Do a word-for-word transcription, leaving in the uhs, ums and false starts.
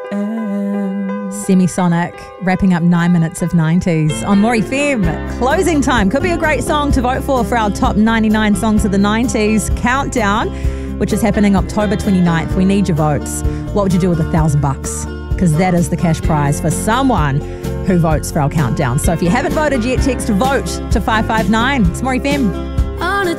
Semisonic, wrapping up nine minutes of nineties on More F M. Closing time. Could be a great song to vote for for our top ninety-nine songs of the nineties countdown, which is happening October twenty-ninth. We need your votes. What would you do with a thousand bucks? Because that is the cash prize for someone who votes for our countdown. So if you haven't voted yet, text VOTE to five five nine. It's More F M.